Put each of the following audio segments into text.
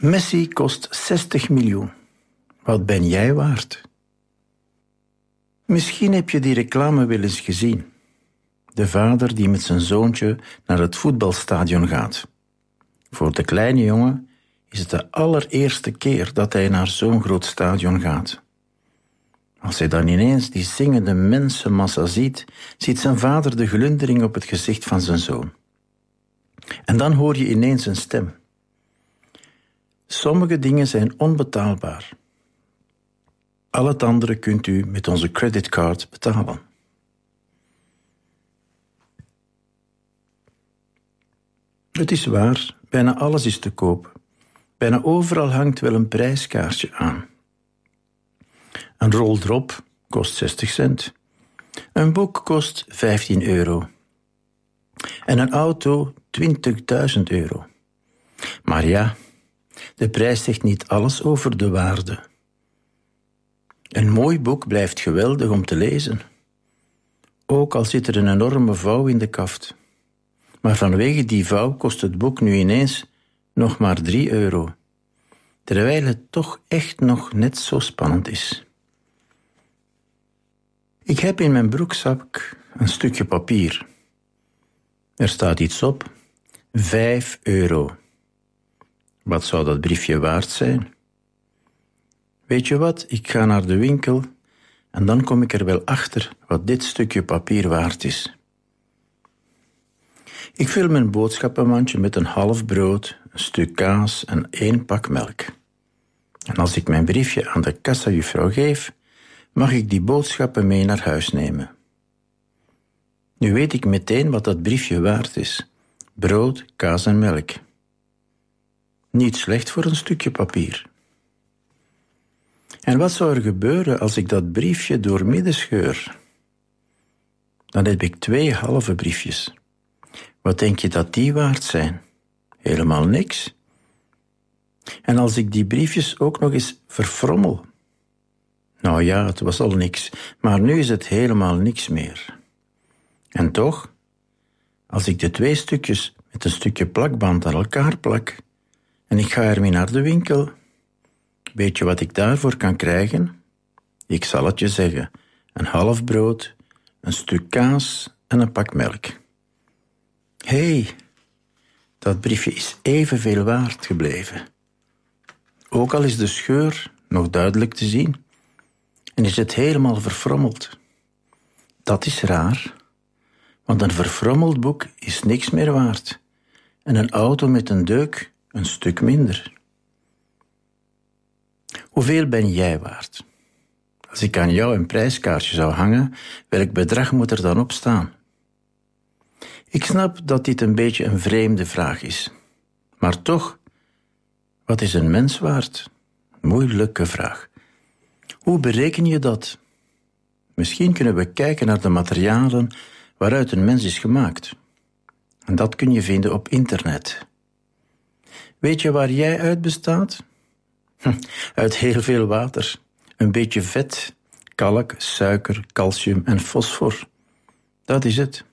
Messi kost 60 miljoen. Wat ben jij waard? Misschien heb je die reclame wel eens gezien. De vader die met zijn zoontje naar het voetbalstadion gaat. Voor de kleine jongen is het de allereerste keer dat hij naar zo'n groot stadion gaat. Als hij dan ineens die zingende mensenmassa ziet, ziet zijn vader de glundering op het gezicht van zijn zoon. En dan hoor je ineens een stem. Sommige dingen zijn onbetaalbaar. Al het andere kunt u met onze creditcard betalen. Het is waar, bijna alles is te koop. Bijna overal hangt wel een prijskaartje aan. Een rol drop kost 60 cent. Een boek kost 15 euro. En een auto 20.000 euro. Maar ja, de prijs zegt niet alles over de waarde. Een mooi boek blijft geweldig om te lezen. Ook al zit er een enorme vouw in de kaft. Maar vanwege die vouw kost het boek nu ineens nog maar 3 euro. Terwijl het toch echt nog net zo spannend is. Ik heb in mijn broekzak een stukje papier. Er staat iets op. 5 euro. Wat zou dat briefje waard zijn? Weet je wat, ik ga naar de winkel en dan kom ik er wel achter wat dit stukje papier waard is. Ik vul mijn boodschappenmandje met een half brood, een stuk kaas en 1 pak melk. En als ik mijn briefje aan de kassajuffrouw geef, mag ik die boodschappen mee naar huis nemen. Nu weet ik meteen wat dat briefje waard is. Brood, kaas en melk. Niet slecht voor een stukje papier. En wat zou er gebeuren als ik dat briefje doormidden scheur? Dan heb ik 2 halve briefjes. Wat denk je dat die waard zijn? Helemaal niks. En als ik die briefjes ook nog eens verfrommel? Nou ja, het was al niks, maar nu is het helemaal niks meer. En toch, als ik de 2 stukjes met een stukje plakband aan elkaar plak en ik ga ermee naar de winkel, weet je wat ik daarvoor kan krijgen? Ik zal het je zeggen, een half brood, een stuk kaas en een pak melk. Hé, dat briefje is evenveel waard gebleven. Ook al is de scheur nog duidelijk te zien en is het helemaal verfrommeld. Dat is raar, want een verfrommeld boek is niks meer waard en een auto met een deuk een stuk minder. Hoeveel ben jij waard? Als ik aan jou een prijskaartje zou hangen, welk bedrag moet er dan op staan? Ik snap dat dit een beetje een vreemde vraag is. Maar toch, wat is een mens waard? Moeilijke vraag. Hoe bereken je dat? Misschien kunnen we kijken naar de materialen waaruit een mens is gemaakt. En dat kun je vinden op internet. Weet je waar jij uit bestaat? Uit heel veel water, een beetje vet, kalk, suiker, calcium en fosfor. Dat is het.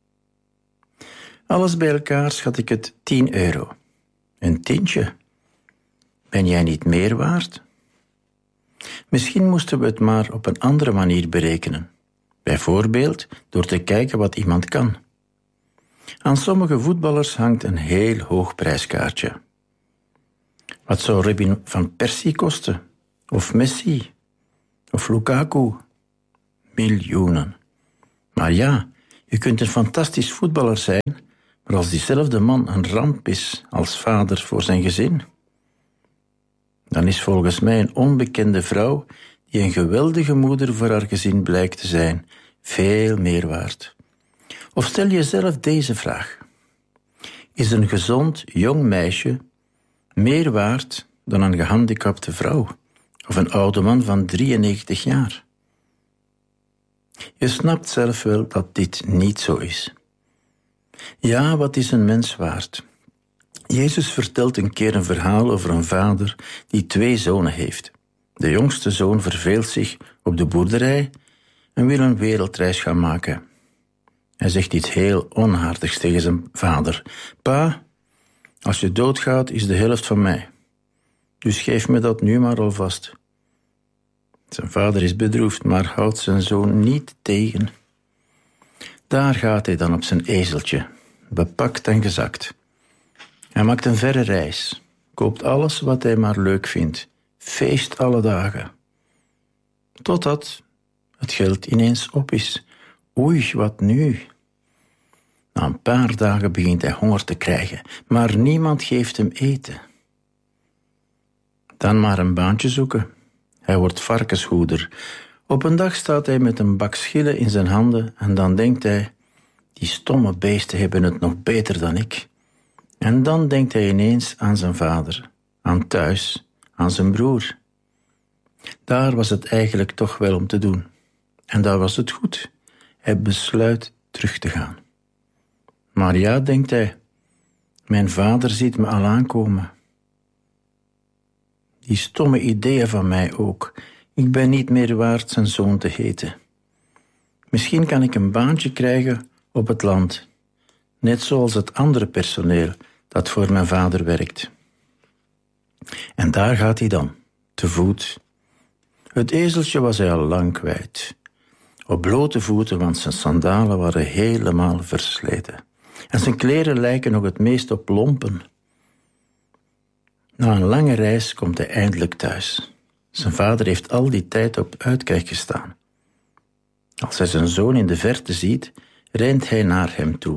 Alles bij elkaar schat ik het 10 euro. Een tientje. Ben jij niet meer waard? Misschien moesten we het maar op een andere manier berekenen. Bijvoorbeeld door te kijken wat iemand kan. Aan sommige voetballers hangt een heel hoog prijskaartje. Wat zou Robin van Persie kosten? Of Messi? Of Lukaku? Miljoenen. Maar ja, je kunt een fantastisch voetballer zijn, maar als diezelfde man een ramp is als vader voor zijn gezin, dan is volgens mij een onbekende vrouw, die een geweldige moeder voor haar gezin blijkt te zijn, veel meer waard. Of stel jezelf deze vraag. Is een gezond jong meisje meer waard dan een gehandicapte vrouw of een oude man van 93 jaar? Je snapt zelf wel dat dit niet zo is. Ja, wat is een mens waard? Jezus vertelt een keer een verhaal over een vader die 2 zonen heeft. De jongste zoon verveelt zich op de boerderij en wil een wereldreis gaan maken. Hij zegt iets heel onaardigs tegen zijn vader. Pa, als je doodgaat is de helft van mij. dus geef me dat nu maar alvast. Zijn vader is bedroefd, maar houdt zijn zoon niet tegen. Daar gaat hij dan op zijn ezeltje, bepakt en gezakt. Hij maakt een verre reis, koopt alles wat hij maar leuk vindt, feest alle dagen. Totdat het geld ineens op is. Oei, wat nu? Na een paar dagen begint hij honger te krijgen, maar niemand geeft hem eten. Dan maar een baantje zoeken. Hij wordt varkenshoeder. Op een dag staat hij met een bak schillen in zijn handen en dan denkt hij, die stomme beesten hebben het nog beter dan ik. En dan denkt hij ineens aan zijn vader, aan thuis, aan zijn broer. Daar was het eigenlijk toch wel om te doen. En daar was het goed. Hij besluit terug te gaan. Maar ja, denkt hij, mijn vader ziet me al aankomen. Die stomme ideeën van mij ook. Ik ben niet meer waard zijn zoon te heten. Misschien kan ik een baantje krijgen op het land, net zoals het andere personeel dat voor mijn vader werkt. En daar gaat hij dan, te voet. Het ezeltje was hij al lang kwijt. Op blote voeten, want zijn sandalen waren helemaal versleten. En zijn kleren lijken nog het meest op lompen. Na een lange reis komt hij eindelijk thuis. Zijn vader heeft al die tijd op uitkijk gestaan. Als hij zijn zoon in de verte ziet, rent hij naar hem toe.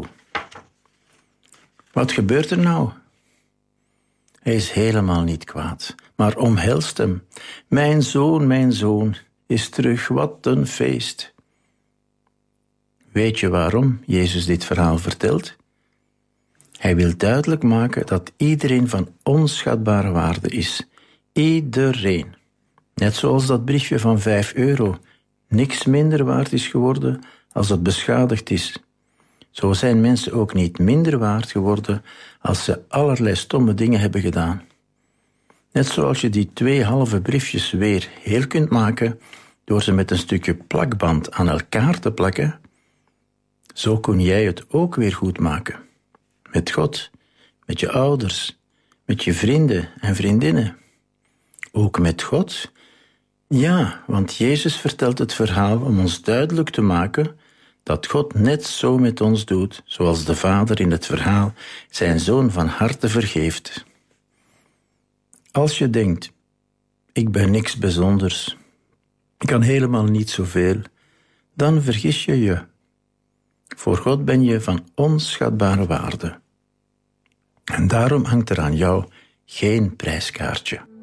Wat gebeurt er nou? Hij is helemaal niet kwaad, maar omhelst hem. Mijn zoon is terug, wat een feest. Weet je waarom Jezus dit verhaal vertelt? Hij wil duidelijk maken dat iedereen van onschatbare waarde is. Iedereen. Net zoals dat briefje van €5 niks minder waard is geworden als het beschadigd is. Zo zijn mensen ook niet minder waard geworden als ze allerlei stomme dingen hebben gedaan. Net zoals je die 2 halve briefjes weer heel kunt maken door ze met een stukje plakband aan elkaar te plakken, zo kun jij het ook weer goed maken. Met God, met je ouders, met je vrienden en vriendinnen. Ook met God? Ja, want Jezus vertelt het verhaal om ons duidelijk te maken dat God net zo met ons doet, zoals de vader in het verhaal zijn zoon van harte vergeeft. Als je denkt, ik ben niks bijzonders, ik kan helemaal niet zoveel, dan vergis je je. Voor God ben je van onschatbare waarde. En daarom hangt er aan jou geen prijskaartje.